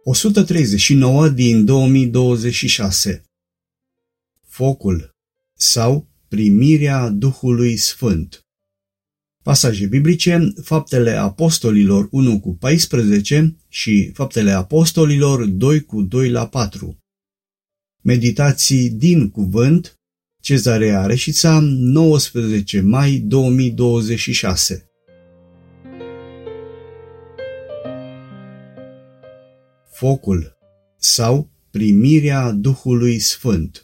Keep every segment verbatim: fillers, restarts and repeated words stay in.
o sută treizeci și nouă din două mii douăzeci și șase. Focul sau primirea Duhului Sfânt. Pasaje biblice: Faptele Apostolilor unu cu paisprezece și Faptele Apostolilor doi cu doi la patru. Meditații din cuvânt, Cezarea Reșița, nouăsprezece mai două mii douăzeci și șase. Focul sau primirea Duhului Sfânt.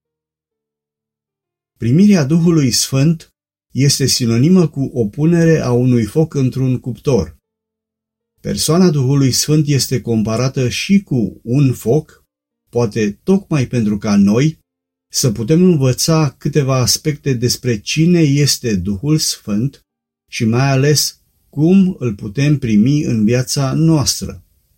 Primirea Duhului Sfânt este sinonimă cu o punere a unui foc într-un cuptor. Persoana Duhului Sfânt este comparată și cu un foc, poate tocmai pentru ca noi să putem învăța câteva aspecte despre cine este Duhul Sfânt și mai ales cum îl putem primi în viața noastră.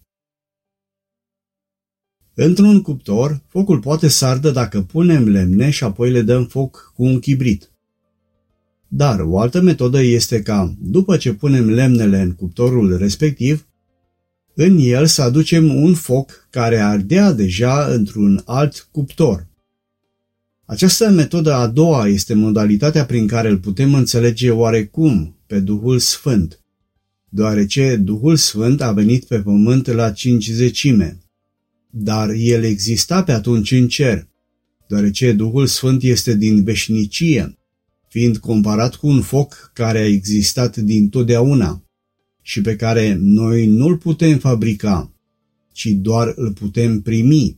Într-un cuptor, focul poate să ardă dacă punem lemne și apoi le dăm foc cu un chibrit. Dar o altă metodă este ca, după ce punem lemnele în cuptorul respectiv, în el să aducem un foc care ardea deja într-un alt cuptor. Această metodă a doua este modalitatea prin care îl putem înțelege oarecum pe Duhul Sfânt, deoarece Duhul Sfânt a venit pe pământ la cincizecime. Dar el exista pe atunci în cer, deoarece Duhul Sfânt este din veșnicie, fiind comparat cu un foc care a existat dintotdeauna și pe care noi nu-l putem fabrica, ci doar îl putem primi.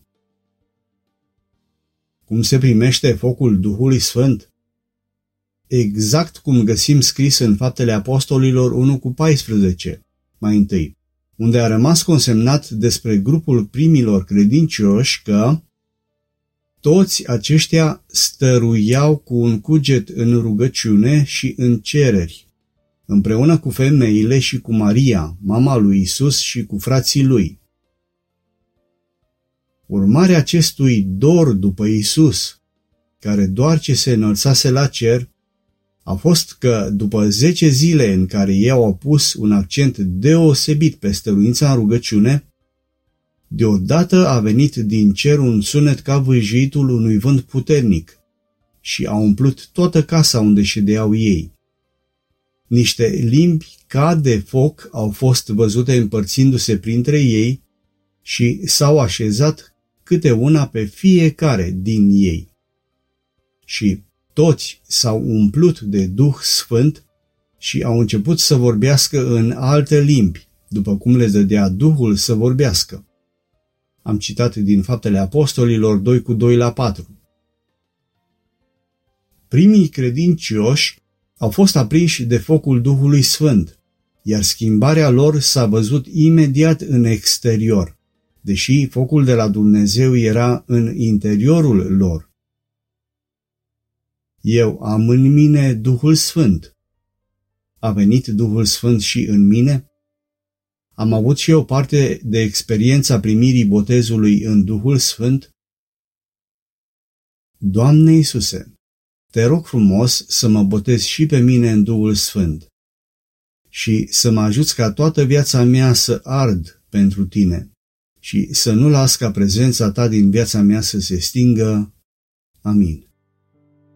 Cum se primește focul Duhului Sfânt? Exact cum găsim scris în Faptele Apostolilor unu cu paisprezece, mai întâi, unde a rămas consemnat despre grupul primilor credincioși că toți aceștia stăruiau cu un cuget în rugăciune și în cereri, împreună cu femeile și cu Maria, mama lui Isus, și cu frații lui. Urmarea acestui dor după Isus, care doar ce se înălțase la cer, a fost că, după zece zile în care ei au pus un accent deosebit pe stăruința în rugăciune, deodată a venit din cer un sunet ca vâjitul unui vânt puternic și a umplut toată casa unde ședeau ei. Niște limbi ca de foc au fost văzute împărțindu-se printre ei și s-au așezat câte una pe fiecare din ei. Și toți s-au umplut de Duh Sfânt și au început să vorbească în alte limbi, după cum le dădea Duhul să vorbească. Am citat din Faptele Apostolilor doi cu doi la patru. Primii credincioși au fost aprinși de focul Duhului Sfânt, iar schimbarea lor s-a văzut imediat în exterior, deși focul de la Dumnezeu era în interiorul lor. Eu am în mine Duhul Sfânt. A venit Duhul Sfânt și în mine? Am avut și eu parte de experiența primirii botezului în Duhul Sfânt? Doamne Iisuse, te rog frumos să mă botezi și pe mine în Duhul Sfânt și să mă ajuți ca toată viața mea să ard pentru tine și să nu las ca prezența ta din viața mea să se stingă. Amin.